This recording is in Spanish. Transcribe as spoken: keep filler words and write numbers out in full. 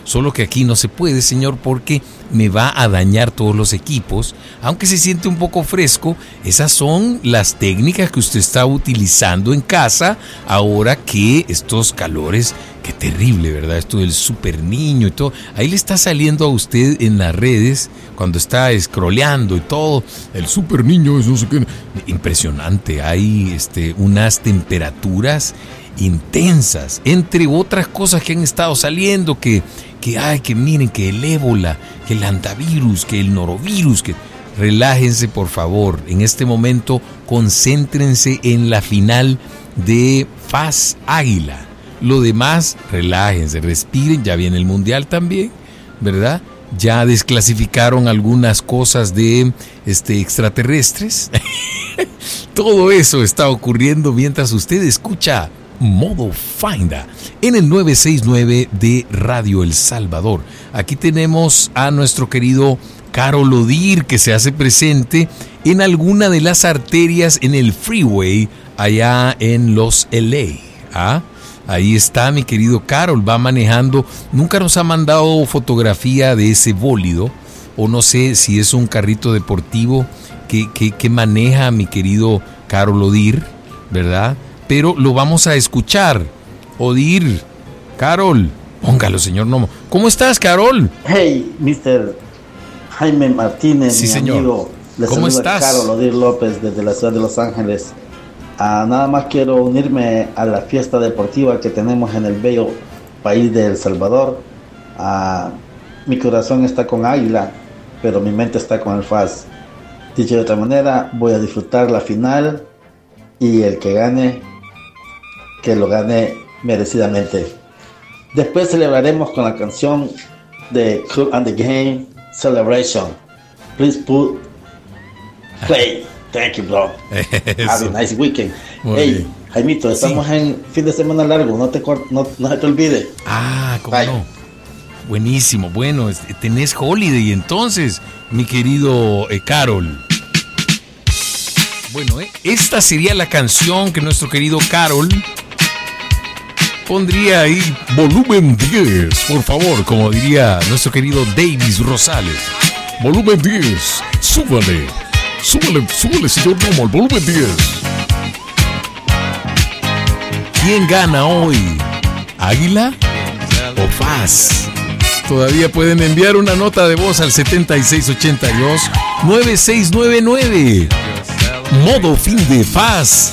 Solo que aquí no se puede, señor, porque me va a dañar todos los equipos. Aunque se siente un poco fresco, esas son las técnicas que usted está utilizando en casa ahora que estos calores, qué terrible, ¿verdad? Esto del super niño y todo. Ahí le está saliendo a usted en las redes cuando está scrolleando y todo. El super niño es no sé qué. Impresionante. Hay este, unas temperaturas intensas, entre otras cosas que han estado saliendo, que, que ay, que miren, que el ébola, que el antivirus, que el norovirus, que relájense por favor. En este momento concéntrense en la final de F A S Águila. Lo demás, relájense, respiren, ya viene el mundial también, ¿verdad? Ya desclasificaron algunas cosas de este, extraterrestres. Todo eso está ocurriendo mientras usted escucha Modo Finda en el novecientos sesenta y nueve de Radio El Salvador. Aquí tenemos a nuestro querido Karol Odir, que se hace presente en alguna de las arterias en el freeway allá en Los L A. ¿Ah? Ahí está mi querido Karol, va manejando. Nunca nos ha mandado fotografía de ese bólido, o no sé si es un carrito deportivo que, que, que maneja mi querido Karol Odir, ¿verdad? Pero lo vamos a escuchar. Odir, Karol, póngalo, señor Nomo. ¿Cómo estás, Karol? Hey, mister Jaime Martínez, sí, mi señor. amigo. Les ¿Cómo saluda estás? Karol Odir López desde la ciudad de Los Ángeles. Ah, nada más quiero unirme a la fiesta deportiva que tenemos en el bello país de El Salvador. Ah, mi corazón está con Águila, pero mi mente está con el F A S. Dicho de otra manera, voy a disfrutar la final y el que gane, que lo gane merecidamente. Después celebraremos con la canción de Cool and the Game, Celebration. Please put play. Thank you, bro. Have a nice weekend. Muy hey, bien. Jaimito, estamos sí. en fin de semana largo, no, te cort- no, no se te olvide. Ah, ¿cómo Bye. no? Buenísimo, bueno, tenés holiday entonces, mi querido eh, Karol. Bueno, eh, esta sería la canción que nuestro querido Karol pondría ahí, volumen diez, por favor, como diría nuestro querido Davis Rosales. Volumen diez, súbale, súbale, súbale, señor Nomo, al volumen diez. ¿Quién gana hoy? ¿Águila o F A S? Todavía pueden enviar una nota de voz al setenta y seis ochenta y dos, noventa y seis noventa y nueve. Modo fin de F A S.